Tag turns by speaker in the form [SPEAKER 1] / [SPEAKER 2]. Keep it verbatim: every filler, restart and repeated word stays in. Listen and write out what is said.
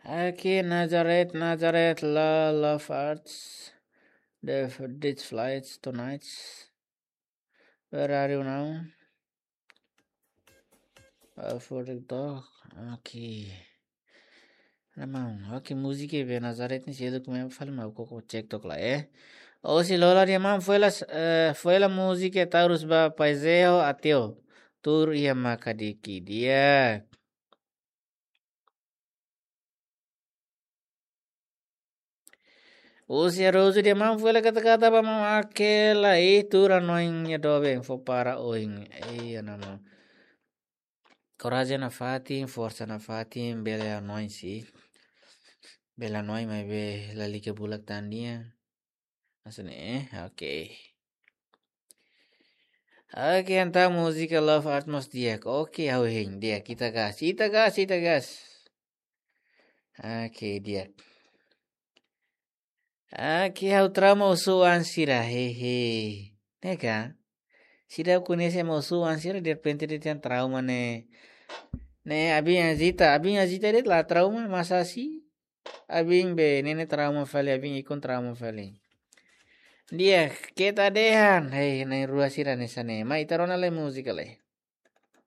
[SPEAKER 1] Okay, Nazareth, Nazareth, la, love arts. The ditch flights tonight. Where are you now? Uh, for the dog. Okay. Ramon, okay, música e Nazareth ni cedo como eu falei, mas eu check tok lá, é? Ou se lola riamam foi la foi la música taurus ba paiseo ateo. Tur ia makadiki dia. O se roso riamam foi la kata-kata ba mam aquela e tura noin dobe fo para oin. Ei, anamo. Coragem na fatin, força na fatin, bela noin si. Bela noin mai be la like bulak tandia. Asane, eh? Okay. Oke, anta música Love Art Mas Diak. Oke, hau hing dia kita gas, kita gas, kita gas. Oke, dia. Oke, hau trama usuan sira hehe. Neka, sira kunese mo usuan sira de repente de tian trauma ne. Ne abin azita, abin azita de la trauma masa si. Abin be nene trauma fali, abin ikon trauma fali. Dia, kita dehan. Hei, ne rua sira ne sane. Mai tarona le música le.